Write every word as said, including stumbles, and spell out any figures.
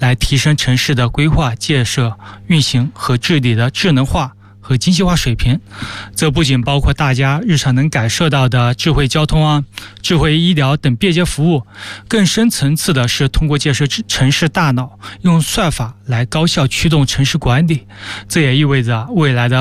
来提升城市的规划、建设、运行和治理的智能化和精细化水平。这不仅包括大家日常能感受到的智慧交通啊、智慧医疗等便捷服务，更深层次的是通过建设城市大脑，用算法来高效驱动城市管理。这也意味着未来的